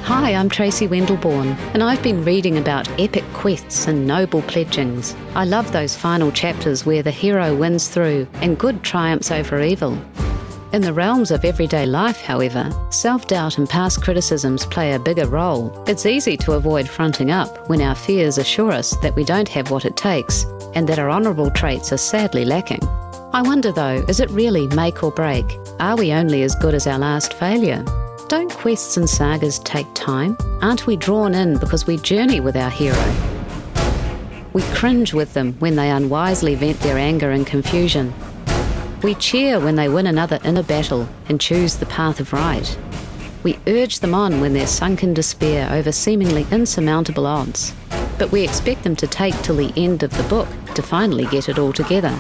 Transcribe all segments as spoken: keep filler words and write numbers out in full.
Hi, I'm Tracy Wendelbourne, and I've been reading about epic quests and noble pledgings. I love those final chapters where the hero wins through and good triumphs over evil. In the realms of everyday life, however, self-doubt and past criticisms play a bigger role. It's easy to avoid fronting up when our fears assure us that we don't have what it takes and that our honourable traits are sadly lacking. I wonder though, is it really make or break? Are we only as good as our last failure? Don't quests and sagas take time? Aren't we drawn in because we journey with our hero? We cringe with them when they unwisely vent their anger and confusion. We cheer when they win another inner battle and choose the path of right. We urge them on when they're sunk in despair over seemingly insurmountable odds. But we expect them to take till the end of the book to finally get it all together.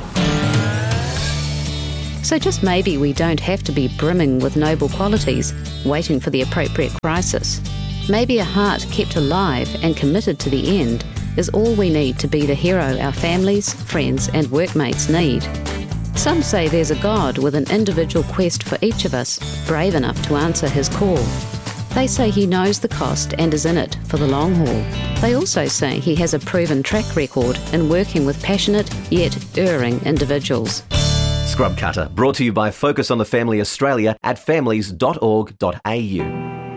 So just maybe we don't have to be brimming with noble qualities, waiting for the appropriate crisis. Maybe a heart kept alive and committed to the end is all we need to be the hero our families, friends and workmates need. Some say there's a God with an individual quest for each of us, brave enough to answer his call. They say he knows the cost and is in it for the long haul. They also say he has a proven track record in working with passionate yet erring individuals. Scrub Cutter, brought to you by Focus on the Family Australia at families dot org dot a u.